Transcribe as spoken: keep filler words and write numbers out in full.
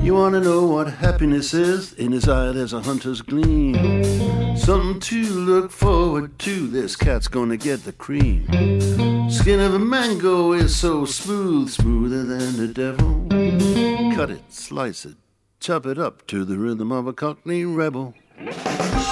You want to know what happiness is? In his eye there's a hunter's gleam. Something to look forward to. This cat's gonna get the cream. Skin of a mango is so smooth, smoother than the devil. Cut it, slice it, chop it up to the rhythm of a Cockney rebel.